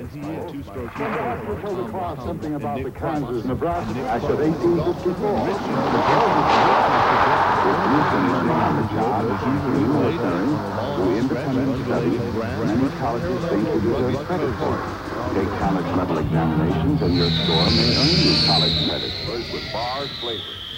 as he is. Two-stroke. You told the class something about the Kansas, Nebraska Act of 1854. With Newton learning on the job as usually military, through independent study, many colleges think you deserve credit for it. Take college level examinations and your score may earn you college credit. With bars flavor.